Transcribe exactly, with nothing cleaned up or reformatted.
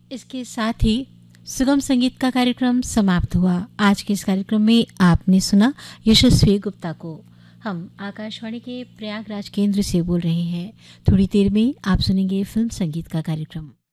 इसके साथ ही सुगम संगीत का कार्यक्रम समाप्त हुआ। आज के इस कार्यक्रम में आपने सुना यशस्वी गुप्ता को। हम आकाशवाणी के प्रयागराज केंद्र से बोल रहे हैं। थोड़ी देर में आप सुनेंगे फिल्म संगीत का कार्यक्रम।